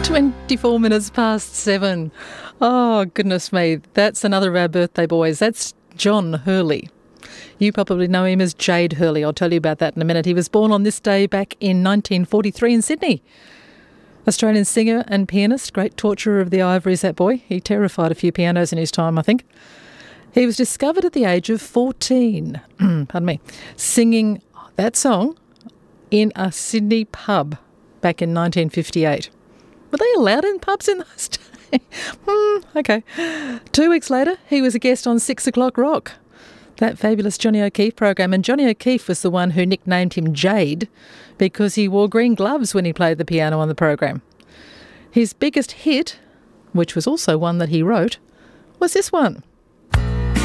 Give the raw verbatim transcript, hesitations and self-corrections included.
twenty-four minutes past seven. Oh, goodness me. That's another of our birthday boys. That's John Hurley. You probably know him as Jade Hurley. I'll tell you about that in a minute. He was born on this day back in nineteen forty-three in Sydney. Australian singer and pianist, great torturer of the ivories, that boy. He terrified a few pianos in his time, I think. He was discovered at the age of fourteen, pardon me, singing that song in a Sydney pub back in nineteen fifty-eight. Were they allowed in pubs in those days? mm, okay. Two weeks later, he was a guest on Six O'Clock Rock, that fabulous Johnny O'Keefe program. And Johnny O'Keefe was the one who nicknamed him Jade because he wore green gloves when he played the piano on the program. His biggest hit, which was also one that he wrote, was this one.